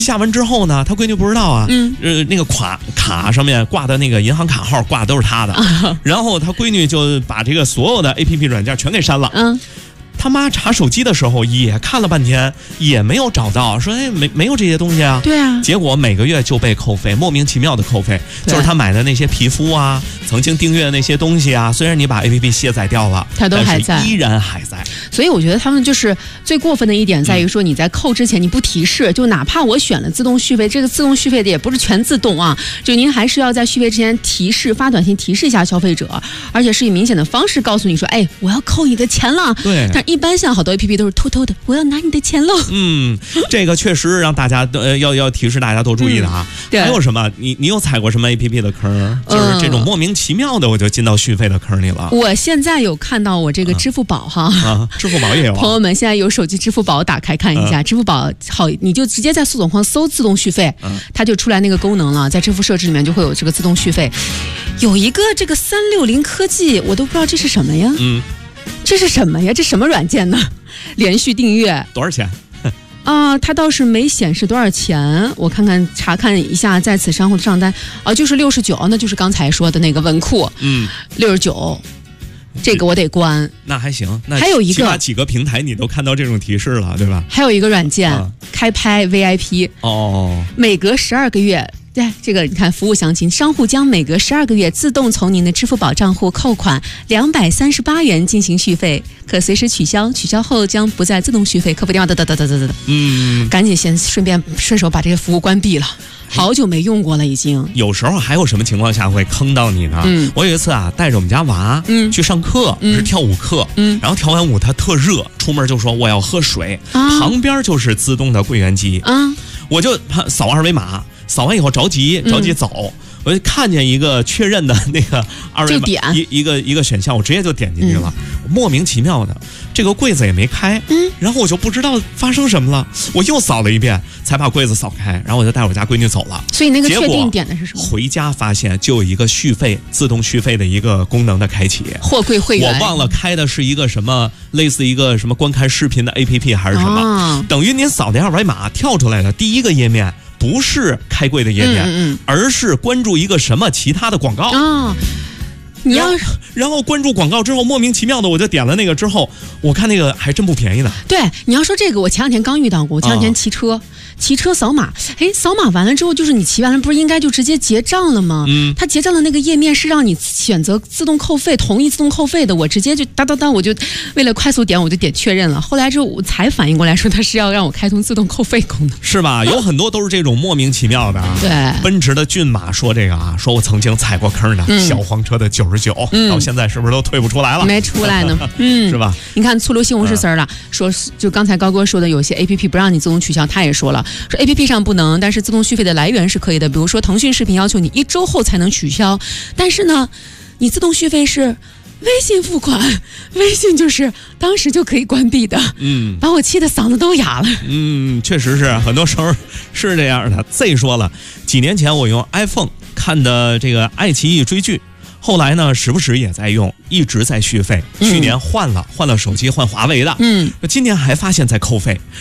下完之后呢，他闺女不知道啊，那个卡上面挂的那个银行卡号挂的都是他的，然后他闺女就把这个所有的 APP 软件全给删了。他妈查手机的时候也看了半天，也没有找到，说没有这些东西啊。 对啊， 结果每个月就被扣费，莫名其妙的扣费，就是他买的那些皮肤啊，曾经订阅的那些东西啊，虽然你把 APP 卸载掉了， 它都还在， 依然还在。 所以我觉得他们就是最过分的一点在于说，你在扣之前你不提示，就哪怕我选了自动续费，这个自动续费的也不是全自动啊，就您还是要在续费之前提示，发短信提示一下消费者，而且是以明显的方式告诉你说，哎，我要扣你的钱了。 对， 但一般像好多 APP 都是偷偷的，我要拿你的钱喽。 这个确实让大家要提示大家多注意的啊。还有什么？你有踩过什么 APP 的坑？就是这种莫名其妙的，我就进到续费的坑里了。 我现在有看到我这个支付宝支付宝也有。 朋友们现在有手机支付宝打开看一下，支付宝好，你就直接在搜索框搜自动续费，它就出来那个功能了，在支付设置里面就会有这个自动续费。有一个这个360科技，我都不知道这是什么呀。这是什么呀？这什么软件呢？连续订阅多少钱？ 它倒是没显示多少钱，我查看一下在此商户的账单就是69，那就是刚才说的那个文库，69。这个我得关， 那还行。那还有一个， 起码几个平台你都看到这种提示了，对吧？ 还有一个软件，开拍 VIP 每隔12个月。对，这个你看服务详情，商户将每隔12个月自动从您的支付宝账户扣款238元进行续费，可随时取消，取消后将不再自动续费。客服电话赶紧顺手把这个服务关闭了。好久没用过了，已经。有时候还有什么情况下会坑到你呢？我有一次带着我们家娃去上课，是跳舞课，然后跳完舞他特热，出门就说我要喝水，旁边就是自动的柜员机，我就扫二维码，扫完以后着急走。我就看见一个确认的那个二维码，一个选项，我直接就点进去了。莫名其妙的，这个柜子也没开，然后我就不知道发生什么了，我又扫了一遍，才把柜子扫开，然后我就带我家闺女走了。 所以那个确定点的是什么？ 回家发现就有一个自动续费的一个功能的开启。 货柜会员， 我忘了开的是一个什么，类似一个什么观看视频的 APP 还是什么，等于您扫的二维码跳出来的第一个页面。不是开柜的页面，而是关注一个什么其他的广告然后关注广告之后，莫名其妙的我就点了那个之后，我看那个还真不便宜呢。 对，你要说这个，我前两天刚遇到过。我前两天骑车扫码，扫码完了之后，就是你骑完了不是应该就直接结账了吗？它结账的那个页面是让你选择自动扣费，同意自动扣费的。我直接就我就为了快速点，我就点确认了。后来之后我才反应过来，说它是要让我开通自动扣费功能， 是吧？有很多都是这种莫名其妙的。 对， 奔驰的骏马说这个说我曾经踩过坑的，小黄车的99，到现在是不是都退不出来了？ 没出来呢，是吧？你看粗流西红柿丝儿了，说就刚才高哥说的，有些 APP 不让你自动取消，他也说了。说 APP 上不能，但是自动续费的来源是可以的。比如说腾讯视频要求你1周后才能取消，但是呢，你自动续费是微信付款，微信就是当时就可以关闭的。把我气得嗓子都哑了。 确实是，很多时候是这样的。Z 说了，几年前我用 iPhone 看的这个爱奇艺追剧。后来呢，时不时也在用，一直在续费。去年换了手机，换华为的。今年还发现在扣费。